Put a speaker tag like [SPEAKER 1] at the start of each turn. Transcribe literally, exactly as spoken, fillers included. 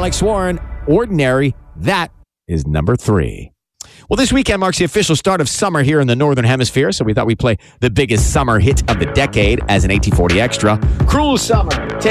[SPEAKER 1] Mike Swarn, Ordinary. That is number three. Well, this weekend marks the official start of summer here in the Northern Hemisphere, so we thought we'd play the biggest summer hit of the decade as an eighteen forty Extra. Cruel Summer.